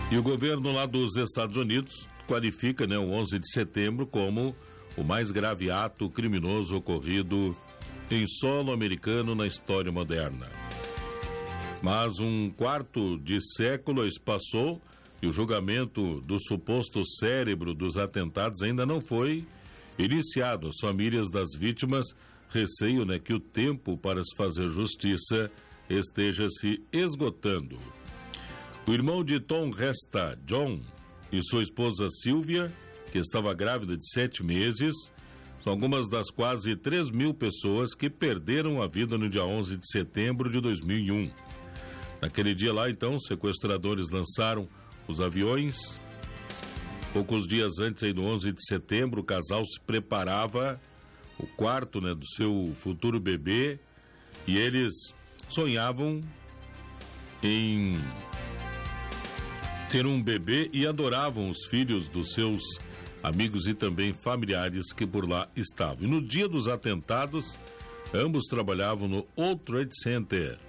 E o governo lá dos Estados Unidos qualifica, o 11 de setembro como o mais grave ato criminoso ocorrido em solo americano na história moderna. Mas um quarto de século passou e o julgamento do suposto cérebro dos atentados ainda não foi iniciado. As famílias das vítimas receiam, que o tempo para se fazer justiça esteja se esgotando. O irmão de Tom Resta, John, e sua esposa Sylvia, que estava grávida de 7 meses, são algumas das quase 3.000 pessoas que perderam a vida no dia 11 de setembro de 2001. Naquele dia lá, então, sequestradores lançaram os aviões. Poucos dias antes aí do 11 de setembro, o casal se preparava o quarto, do seu futuro bebê, e eles sonhavam em ter um bebê e adoravam os filhos dos seus amigos e também familiares que por lá estavam. E no dia dos atentados, ambos trabalhavam no World Trade Center.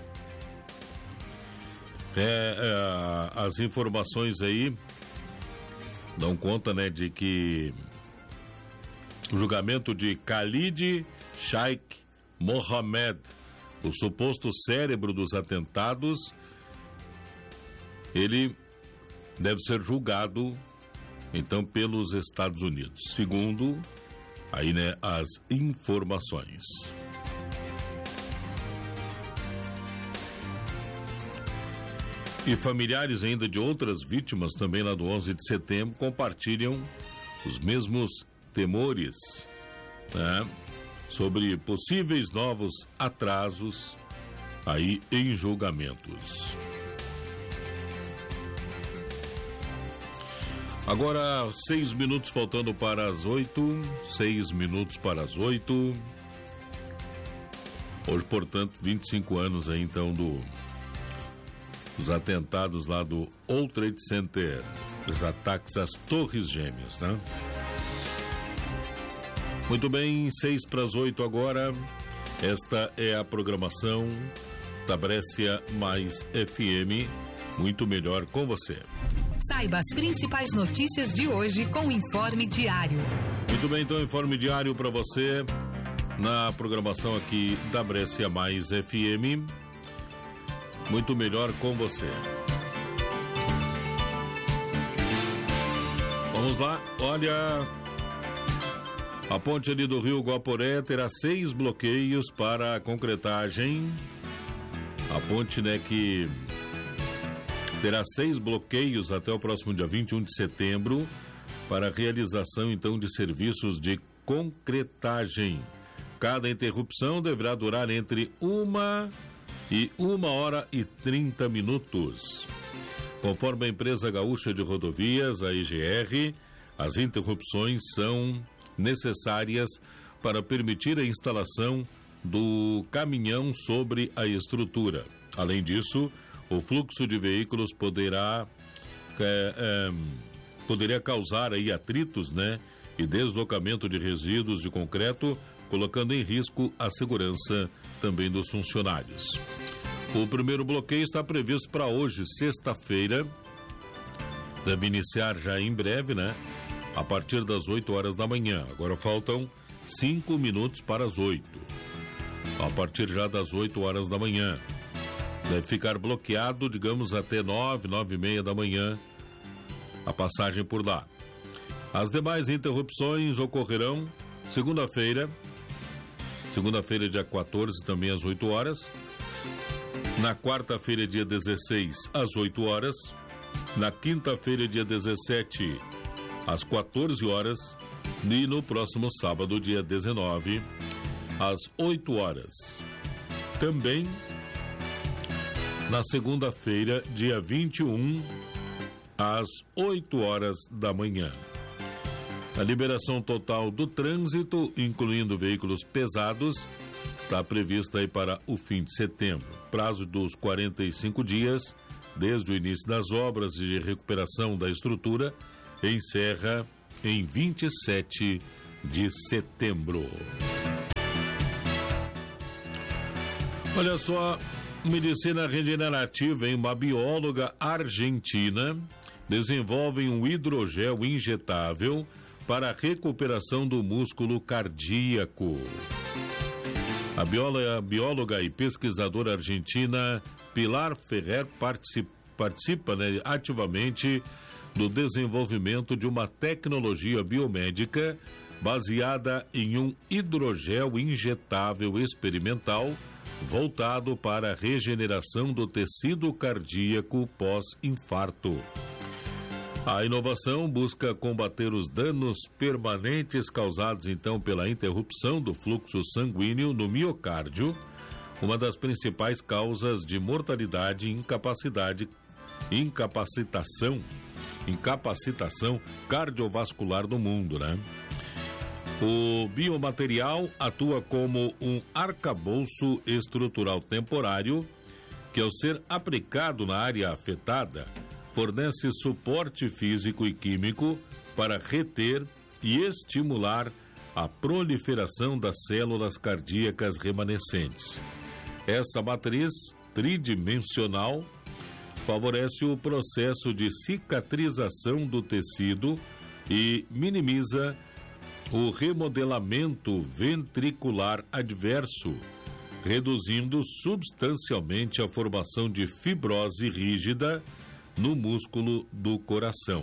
As informações aí dão conta, de que o julgamento de Khalid Sheikh Mohammed, o suposto cérebro dos atentados, ele deve ser julgado então pelos Estados Unidos, segundo aí, as informações. E familiares ainda de outras vítimas também lá do 11 de setembro compartilham os mesmos temores, sobre possíveis novos atrasos aí em julgamentos. Agora 6 minutos faltando para as 8, 6 minutos para as 8. Hoje, portanto, 25 anos aí então dos atentados lá do World Trade Center, os ataques às Torres Gêmeas, Muito bem, 6 para as 8 agora. Esta é a programação da Brescia Mais FM, muito melhor com você. Saiba as principais notícias de hoje com o Informe Diário. Muito bem, então, Informe Diário para você na programação aqui da Brescia Mais FM, muito melhor com você. Vamos lá, olha, a ponte ali do Rio Guaporé terá 6 bloqueios para a concretagem. A ponte, que terá 6 bloqueios até o próximo dia 21 de setembro para a realização, então, de serviços de concretagem. Cada interrupção deverá durar entre 1h30. Conforme a empresa gaúcha de rodovias, a EGR, as interrupções são necessárias para permitir a instalação do caminhão sobre a estrutura. Além disso, o fluxo de veículos poderia causar aí atritos, e deslocamento de resíduos de concreto, colocando em risco a segurança também dos funcionários. O primeiro bloqueio está previsto para hoje, sexta-feira. Deve iniciar já em breve, a partir das 8 horas da manhã. Agora faltam 5 minutos para as 8. A partir já das 8 horas da manhã. Deve ficar bloqueado, digamos, até 9h30 da manhã, a passagem por lá. As demais interrupções ocorrerão segunda-feira, dia 14, também às 8 horas. Na quarta-feira, dia 16, às 8 horas. Na quinta-feira, dia 17, às 14 horas. E no próximo sábado, dia 19, às 8 horas. Também na segunda-feira, dia 21, às 8 horas da manhã. A liberação total do trânsito, incluindo veículos pesados, está prevista aí para o fim de setembro. Prazo dos 45 dias, desde o início das obras de recuperação da estrutura, encerra em 27 de setembro. Olha só, Medicina regenerativa, em uma bióloga argentina desenvolve um hidrogel injetável para a recuperação do músculo cardíaco. A bióloga e pesquisadora argentina Pilar Ferrer participa ativamente do desenvolvimento de uma tecnologia biomédica baseada em um hidrogel injetável experimental voltado para a regeneração do tecido cardíaco pós-infarto. A inovação busca combater os danos permanentes causados então pela interrupção do fluxo sanguíneo no miocárdio, uma das principais causas de mortalidade e incapacitação cardiovascular no mundo, né? O biomaterial atua como um arcabouço estrutural temporário que, ao ser aplicado na área afetada, fornece suporte físico e químico para reter e estimular a proliferação das células cardíacas remanescentes. Essa matriz tridimensional favorece o processo de cicatrização do tecido e minimiza o remodelamento ventricular adverso, reduzindo substancialmente a formação de fibrose rígida no músculo do coração.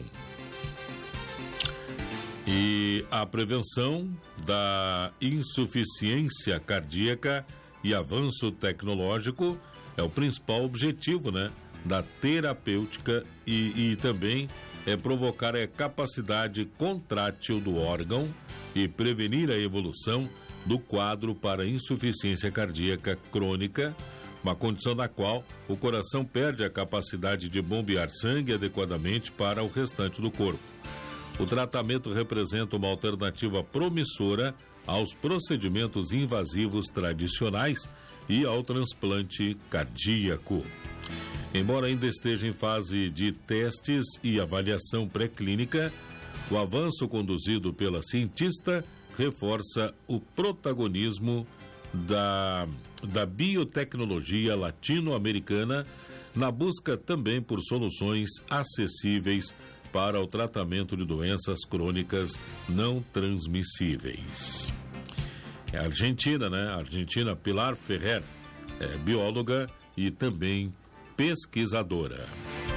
E a prevenção da insuficiência cardíaca e avanço tecnológico é o principal objetivo, né, da terapêutica e também provocar a capacidade contrátil do órgão e prevenir a evolução do quadro para insuficiência cardíaca crônica, uma condição na qual o coração perde a capacidade de bombear sangue adequadamente para o restante do corpo. O tratamento representa uma alternativa promissora aos procedimentos invasivos tradicionais e ao transplante cardíaco. Embora ainda esteja em fase de testes e avaliação pré-clínica, o avanço conduzido pela cientista reforça o protagonismo da biotecnologia latino-americana na busca também por soluções acessíveis para o tratamento de doenças crônicas não transmissíveis. É a Argentina, né? A Argentina Pilar Ferrer é bióloga e também pesquisadora.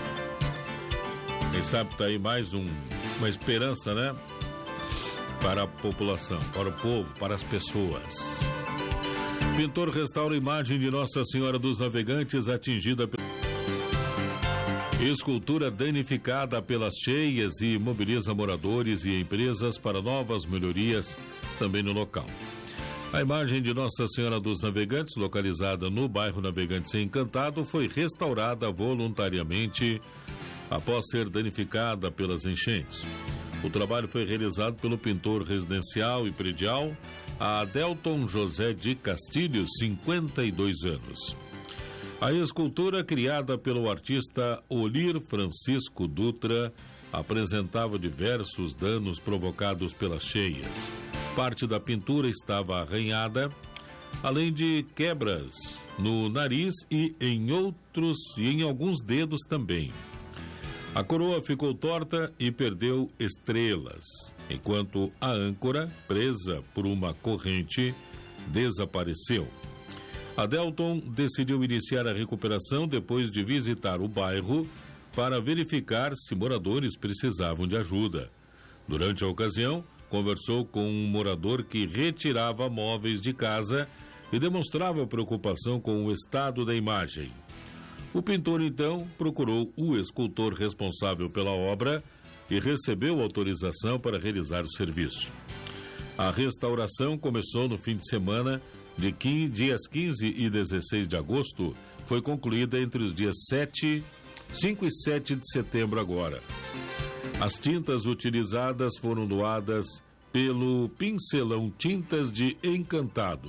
Quem sabe tá aí mais uma esperança, né? Para a população, para o povo, para as pessoas. Pintor restaura a imagem de Nossa Senhora dos Navegantes atingida pela escultura danificada pelas cheias e mobiliza moradores e empresas para novas melhorias também no local. A imagem de Nossa Senhora dos Navegantes, localizada no bairro Navegantes Encantado, foi restaurada voluntariamente após ser danificada pelas enchentes. O trabalho foi realizado pelo pintor residencial e predial Adelton José de Castilho, 52 anos. A escultura, criada pelo artista Olir Francisco Dutra, apresentava diversos danos provocados pelas cheias. Parte da pintura estava arranhada, além de quebras no nariz e em alguns dedos também. A coroa ficou torta e perdeu estrelas, enquanto a âncora, presa por uma corrente, desapareceu. Adelton decidiu iniciar a recuperação depois de visitar o bairro para verificar se moradores precisavam de ajuda. Durante a ocasião, conversou com um morador que retirava móveis de casa e demonstrava preocupação com o estado da imagem. O pintor, então, procurou o escultor responsável pela obra e recebeu autorização para realizar o serviço. A restauração começou no fim de semana de dias 15 e 16 de agosto, foi concluída entre os dias 5 e 7 de setembro agora. As tintas utilizadas foram doadas pelo Pincelão Tintas de Encantado.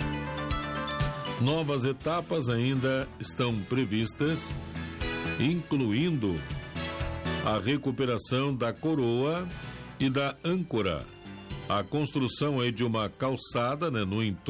Novas etapas ainda estão previstas, incluindo a recuperação da coroa e da âncora, a construção de uma calçada, no entorno